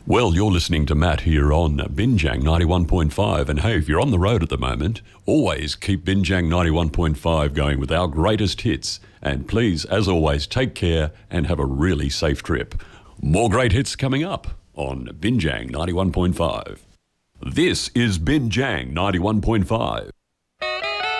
Well, you're listening to Matt here on Binjang 91.5. And hey, if you're on the road at the moment, always keep Binjang 91.5 going with our greatest hits. And please, as always, take care and have a really safe trip. More great hits coming up on Binjang 91.5. This is Binjang 91.5.